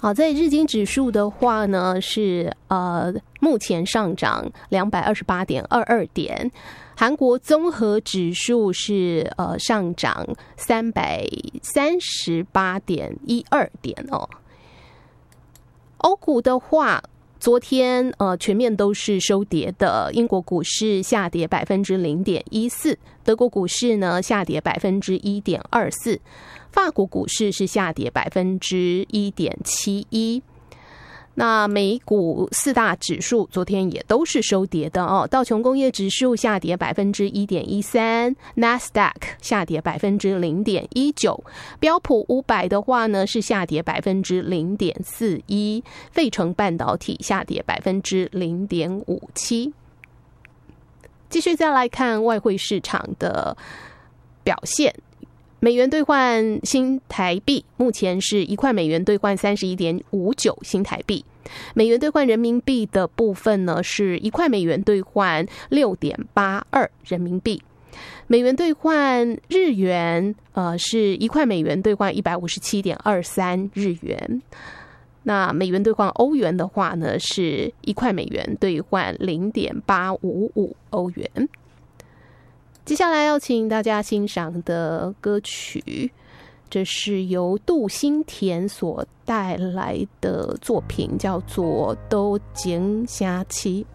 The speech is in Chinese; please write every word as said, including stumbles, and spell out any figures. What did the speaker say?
好，在日经指数的话呢，是呃目前上涨两百二十八点二二点，韩国综合指数是呃上涨三百三十八点一二点哦。欧股的话，昨天呃全面都是收跌的，英国股市下跌百分之零点一四，德国股市呢下跌百分之一点二四，法国股市是下跌百分之一点七一。那美股四大指数昨天也都是收跌的哦，道琼工业指数下跌百分之一点一三，纳斯达克下跌百分之零点一九，标普五百的话呢是下跌百分之零点四一，费城半导体下跌百分之零点五七。继续再来看外汇市场的表现。美元兑换新台币目前是一块美元兑换三十一点五九新台币，美元兑换人民币的部分呢是一块美元兑换六点八二人民币，美元兑换日元呃是一块美元兑换一百五十七点二三日元，那美元兑换欧元的话呢是一块美元兑换零点八五五欧元。接下来要请大家欣赏的歌曲，这是由杜新田所带来的作品，叫做《都井下期》。